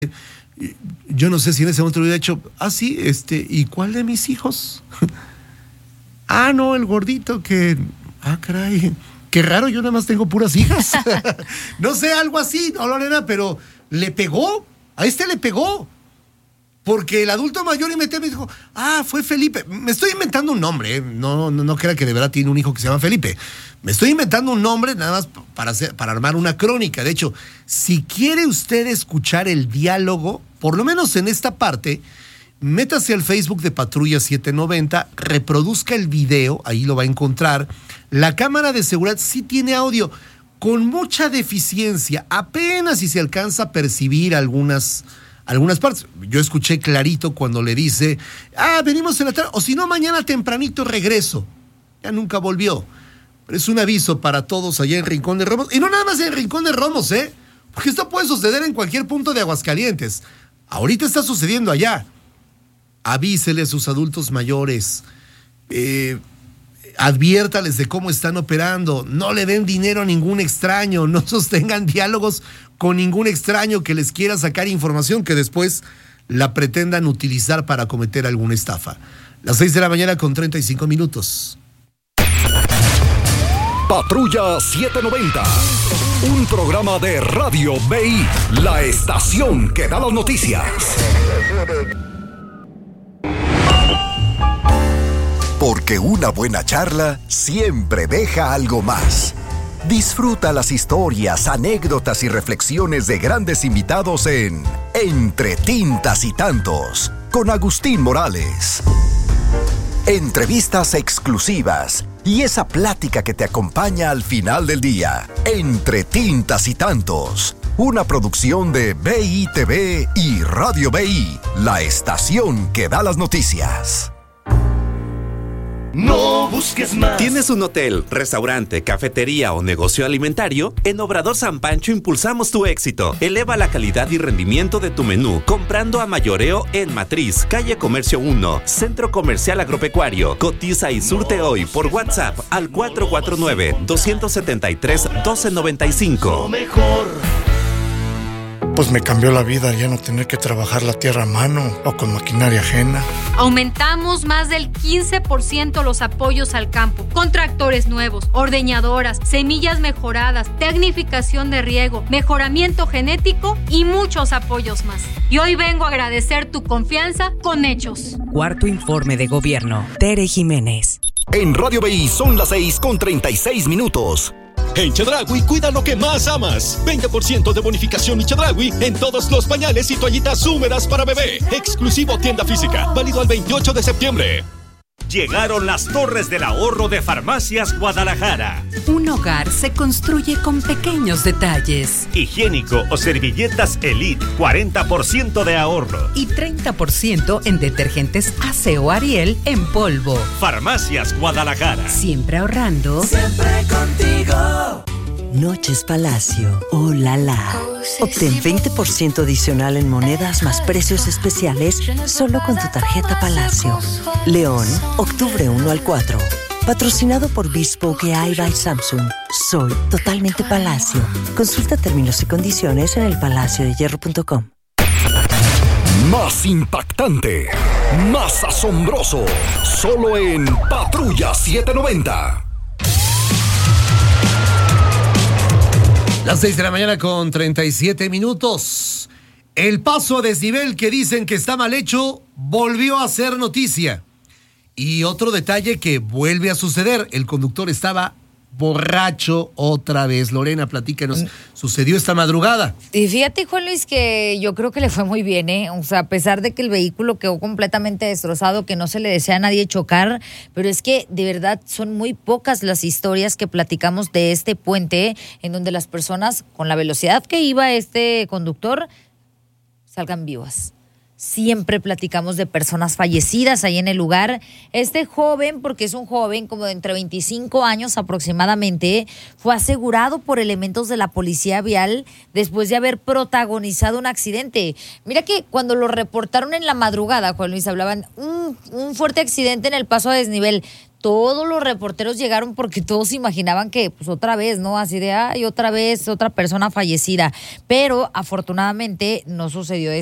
Yo no sé si en ese momento hubiera dicho, sí, ¿y cuál de mis hijos? No, el gordito que, caray, qué raro, yo nada más tengo puras hijas. No sé, algo así, no, Lorena, pero le pegó, le pegó. Porque el adulto mayor me dijo, fue Felipe. Me estoy inventando un nombre, no crea que de verdad tiene un hijo que se llama Felipe. Me estoy inventando un nombre nada más para armar una crónica. De hecho, si quiere usted escuchar el diálogo, por lo menos en esta parte, métase al Facebook de Patrulla 790, reproduzca el video, ahí lo va a encontrar. La cámara de seguridad sí tiene audio, con mucha deficiencia, apenas si se alcanza a percibir algunas partes. Yo escuché clarito cuando le dice, venimos en la tarde, o si no, mañana tempranito regreso. Ya nunca volvió. Pero es un aviso para todos allá en Rincón de Romos. Y no nada más en Rincón de Romos, porque esto puede suceder en cualquier punto de Aguascalientes. Ahorita está sucediendo allá. Avísele a sus adultos mayores. Adviértales de cómo están operando. No le den dinero a ningún extraño. No sostengan diálogos con ningún extraño que les quiera sacar información que después la pretendan utilizar para cometer alguna estafa. Las 6 de la mañana con 35 minutos. Patrulla 790, un programa de Radio BI, la estación que da las noticias. Porque una buena charla siempre deja algo más. Disfruta las historias, anécdotas y reflexiones de grandes invitados en Entre Tintas y Tantos, con Agustín Morales. Entrevistas exclusivas y esa plática que te acompaña al final del día. Entre Tintas y Tantos, una producción de BITV y Radio BI, la estación que da las noticias. No busques más. ¿Tienes un hotel, restaurante, cafetería o negocio alimentario? En Obrador San Pancho impulsamos tu éxito. Eleva la calidad y rendimiento de tu menú comprando a mayoreo en Matriz, Calle Comercio 1, Centro Comercial Agropecuario. Cotiza y surte hoy por WhatsApp al 449-273-1295. Lo mejor. Pues me cambió la vida ya no tener que trabajar la tierra a mano o con maquinaria ajena. Aumentamos más del 15% los apoyos al campo, con tractores nuevos, ordeñadoras, semillas mejoradas, tecnificación de riego, mejoramiento genético y muchos apoyos más. Y hoy vengo a agradecer tu confianza con hechos. Cuarto informe de gobierno. Tere Jiménez. En Radio BI son las 6:36. En Chedraui, cuida lo que más amas. 20% de bonificación y Chedraui en todos los pañales y toallitas húmedas para bebé. Exclusivo tienda física, válido al 28 de septiembre. Llegaron las Torres del Ahorro de Farmacias Guadalajara. Un hogar se construye con pequeños detalles. Higiénico o servilletas Elite, 40% de ahorro. Y 30% en detergentes Aseo Ariel en polvo. Farmacias Guadalajara. Siempre ahorrando. Siempre contigo. Noches Palacio. Oh la la. Obtén 20% adicional en monedas más precios especiales solo con tu tarjeta Palacio. León, octubre 1 al 4. Patrocinado por Bespoke AI by Samsung. Soy totalmente Palacio. Consulta términos y condiciones en elpalaciodehierro.com. Más impactante, más asombroso, solo en Patrulla 790. Las 6 de la mañana con 37 minutos. El paso a desnivel que dicen que está mal hecho volvió a ser noticia. Y otro detalle que vuelve a suceder, el conductor estaba borracho otra vez. Lorena, platícanos, sucedió esta madrugada. Y fíjate, Juan Luis, que yo creo que le fue muy bien, ¿eh? O sea, a pesar de que el vehículo quedó completamente destrozado, que no se le desea a nadie chocar, pero es que de verdad son muy pocas las historias que platicamos de este puente en donde las personas, con la velocidad que iba este conductor, salgan vivas. Siempre platicamos de personas fallecidas ahí en el lugar. Este joven, porque es un joven como de entre 25 años aproximadamente, fue asegurado por elementos de la policía vial después de haber protagonizado un accidente. Mira que cuando lo reportaron en la madrugada, Juan Luis, hablaban un fuerte accidente en el paso a desnivel. todos los reporteros llegaron porque todos imaginaban que pues otra vez, ¿no? Así de, ay, otra vez, otra persona fallecida. Pero afortunadamente no sucedió